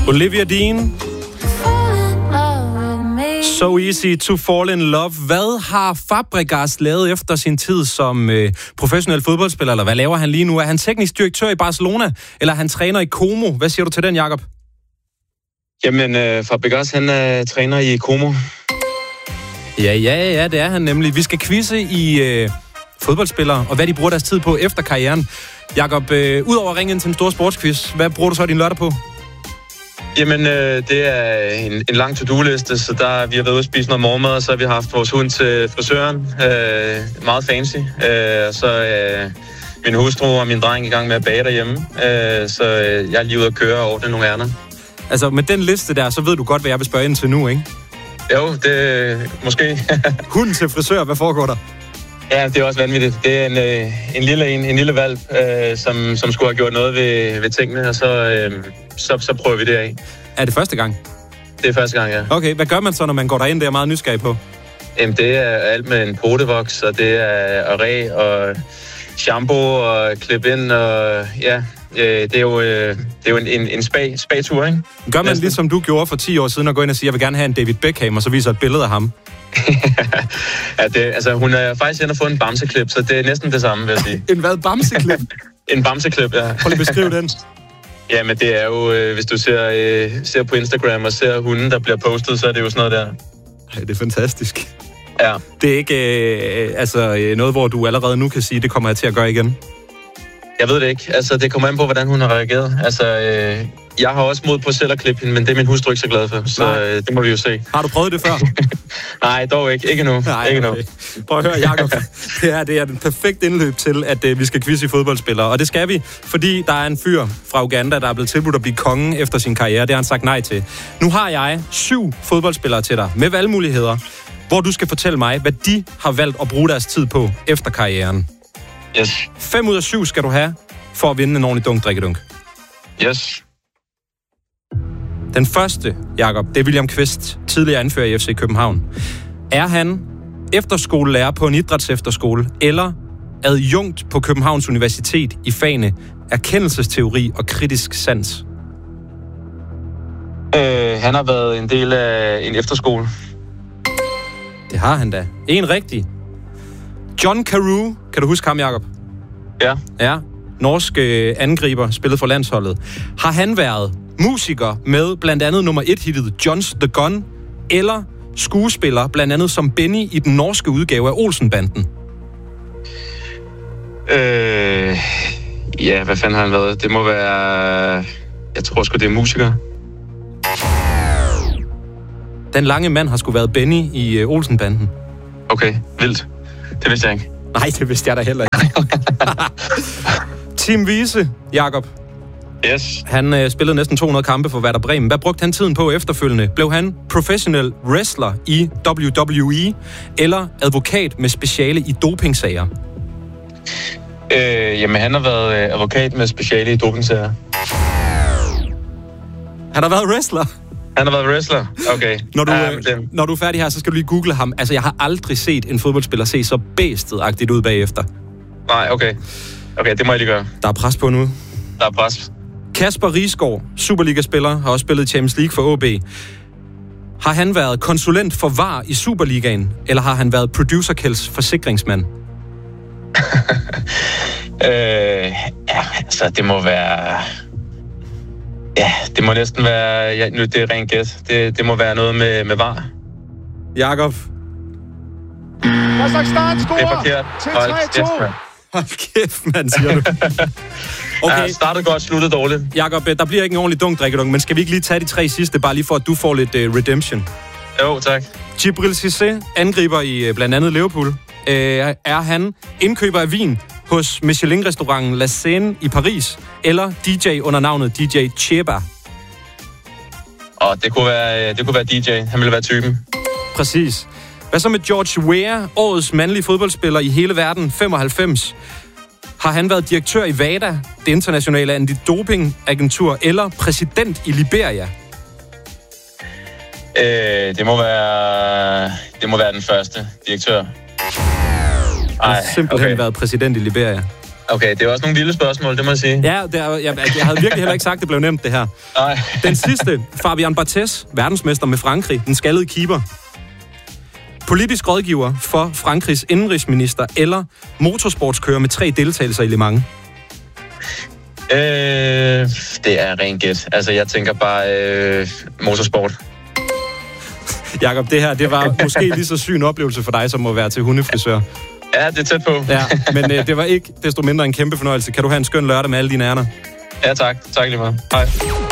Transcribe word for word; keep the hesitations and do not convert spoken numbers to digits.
Olivia Dean. So easy to fall in love. Hvad har Fabregas lavet efter sin tid som øh, professionel fodboldspiller? Eller hvad laver han lige nu? Er han teknisk direktør i Barcelona? Eller er han træner i Como? Hvad siger du til den, Jakob? Jamen, øh, Fabregas, han er træner i Como. Ja, ja, ja, det er han nemlig. Vi skal quizze i øh, fodboldspillere, og hvad de bruger deres tid på efter karrieren. Jakob, øh, udover at ringe ind til en stor sportsquiz, hvad bruger du så din lørdag på? Jamen, øh, det er en, en lang to-do-liste, så der vi har været ude at spise noget morgenmad, og så har vi haft vores hund til frisøren. Øh, meget fancy. Øh, så øh, min hustru og min dreng i gang med at bage derhjemme. Øh, så øh, jeg er lige ude at køre og ordne nogle ærner. Altså, med den liste der, så ved du godt, hvad jeg vil spørge ind til nu, ikke? Jo, det måske. Hunden til frisør, hvad foregår der? Ja, det er også vanvittigt. Det er en, øh, en lille en, en lille valp, øh, som, som skulle have gjort noget ved, ved tingene, og så, øh, så, så prøver vi det af. Er det første gang? Det er første gang, ja. Okay, hvad gør man så, når man går derind? Det er meget nysgerrig på. Jamen, det er alt med en potevoks, og det er arræ og shampoo og klip ind, og ja, det er jo, det er jo en, en, en spa, spa-tur, ikke? Gør man ligesom du gjorde for ti år siden, og gå ind og sige, jeg vil gerne have en David Beckham, og så viser et billede af ham? Ja, det, altså, hun er faktisk inde og fået en bamseklip, så det er næsten det samme, vil jeg sige. En hvad? Bamseklip? En bamseklip, ja. Prøv lige at beskrive den. Ja, men det er jo, øh, hvis du ser, øh, ser på Instagram og ser hunden, der bliver postet, så er det jo sådan noget der. Ej, det er fantastisk. Ja. Det er ikke øh, altså, øh, noget, hvor du allerede nu kan sige, det kommer jeg til at gøre igen? Jeg ved det ikke. Altså, det kommer an på, hvordan hun har reageret. Altså, øh, jeg har også mod på selv at klippe hende, men det er min hustru ikke så glad for, så øh, det må vi jo se. Har du prøvet det før? Nej, dog ikke. Ikke nu. Nej, ikke okay. Nu. Prøv at høre, Jakob. Det her, det er den perfekte indløb til, at øh, vi skal quizze i fodboldspillere. Og det skal vi, fordi der er en fyr fra Uganda, der er blevet tilbudt at blive konge efter sin karriere. Det har han sagt nej til. Nu har jeg syv fodboldspillere til dig, med valgmuligheder, hvor du skal fortælle mig, hvad de har valgt at bruge deres tid på efter karrieren. Yes. Fem ud af syv skal du have, for at vinde en ordentlig dunk drikkedunk. Yes. Den første, Jakob, det er William Kvist, tidligere anfører i F C København. Er han efterskolelærer på en idrætsefterskole, eller adjunkt på Københavns Universitet i fagene erkendelsesteori og kritisk sans? Øh, han har været en del af en efterskole. Det har han da. En rigtig. John Carew, kan du huske ham, Jakob? Ja. Ja, norsk øh, angriber, spillet for landsholdet. Har han været musiker med blandt andet nummer et hittet John's The Gun, eller skuespiller blandt andet som Benny i den norske udgave af Olsen-banden? Øh, ja, hvad fanden har han været? Det må være... Jeg tror sgu, det er musiker. Den lange mand har sgu været Benny i øh, Olsen-banden. Okay, vildt. Det vidste jeg ikke. Nej, det vidste jeg da heller ikke. Tim Wiese, Jakob. Yes. Han øh, spillede næsten to hundrede kampe for Werder Bremen. Hvad brugte han tiden på efterfølgende? Blev han professionel wrestler i W W E, eller advokat med speciale i dopingsager? Øh, jamen, han har været øh, advokat med speciale i dopingsager. Han har været wrestler? Han har været wrestler? Okay. Når du, ja, øh, når du er færdig her, så skal du lige google ham. Altså, jeg har aldrig set en fodboldspiller se så bæstet-agtigt ud bagefter. Nej, okay. Okay, det må jeg lige gøre. Der er pres på nu. Der er pres. Kasper Risgaard, Superliga-spiller, har også spillet Champions League for A B. Har han været konsulent for V A R i Superligaen, eller har han været producer Kjelds forsikringsmand? øh, ja, altså, det må være... Ja, det må næsten være... Ja, nu, det er rent gæt. Det, det må være noget med, med V A R. Jakob. Kazakhstan scorer. Det er forkert. Til tre to. Hold kæft, mand, siger du. Okay. Ja, startede godt, sluttede dårligt. Jakob, der bliver ikke en ordentlig dunk drikkedunk, men skal vi ikke lige tage de tre sidste, bare lige for, at du får lidt uh, redemption? Jo, tak. Djibril Cissé, angriber i uh, blandt andet Liverpool. Uh, er han indkøber af vin hos Michelin-restauranten La Seine i Paris, eller D J under navnet D J Cheba? Og det kunne være, det kunne være D J. Han ville være typen. Præcis. Hvad så med George Weah, årets mandlige fodboldspiller i hele verden, femoghalvfems? Har han været direktør i WADA, det internationale antidopingagentur, eller præsident i Liberia? Øh, det må være... Det må være den første direktør. Han har simpelthen okay. været præsident i Liberia. Okay, det er også nogle vilde spørgsmål, det må jeg sige. Ja, det er, jeg, jeg havde virkelig heller ikke sagt, det blev nemt, det her. Nej. Den sidste, Fabian Barthez, verdensmester med Frankrig, den skaldede keeper. Politisk rådgiver for Frankrigs indenrigsminister eller motorsportskører med tre deltagelser i Le Mans. Øh, det er rent gæt. Altså, jeg tænker bare øh, motorsport. Jakob, det her, det var måske lige så syg en oplevelse for dig, som må være til hundefrisør. Ja, det er tæt på. Ja, men øh, det var ikke desto mindre en kæmpe fornøjelse. Kan du have en skøn lørdag med alle dine ærner? Ja, tak. Tak lige meget. Hej.